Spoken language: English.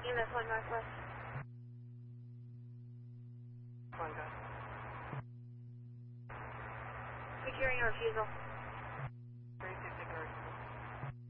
EMS 1 Northwest. Come on, guys. Securing a refusal.